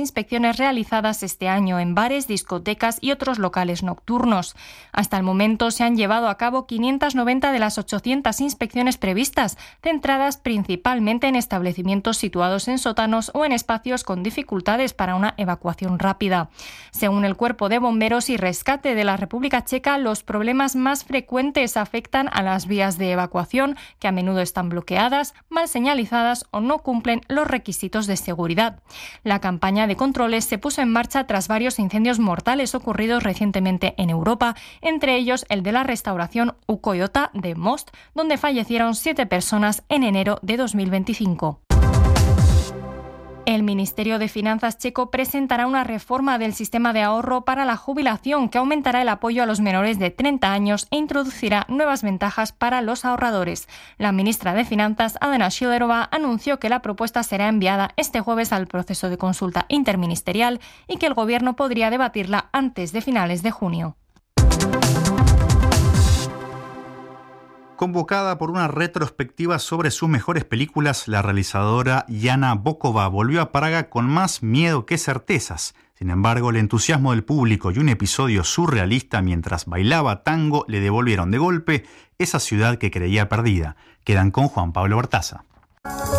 inspecciones realizadas este año en bares, discotecas y otros locales nocturnos. Hasta el momento se han llevado a cabo 590 de las 800 inspecciones previstas, centradas principalmente en establecimientos situados en sótanos o en espacios con dificultades para una evacuación rápida. Según el Cuerpo de Bomberos y Rescate de la República Checa, los problemas más frecuentes afectan a las vías de evacuación, que a menudo están bloqueadas, mal señalizadas o no cumplen los requisitos de seguridad. La campaña de controles se puso en marcha tras varios incendios mortales ocurridos recientemente en Europa, entre ellos el de la restauración Ukoyota de Most, donde fallecieron 7 personas en enero de 2025. El Ministerio de Finanzas checo presentará una reforma del sistema de ahorro para la jubilación que aumentará el apoyo a los menores de 30 años e introducirá nuevas ventajas para los ahorradores. La ministra de Finanzas, Alena Schillerova, anunció que la propuesta será enviada este jueves al proceso de consulta interministerial y que el Gobierno podría debatirla antes de finales de junio. Convocada por una retrospectiva sobre sus mejores películas, la realizadora Jana Bokova volvió a Praga con más miedo que certezas. Sin embargo, el entusiasmo del público y un episodio surrealista mientras bailaba tango le devolvieron de golpe esa ciudad que creía perdida. Quedan con Juan Pablo Bertaza.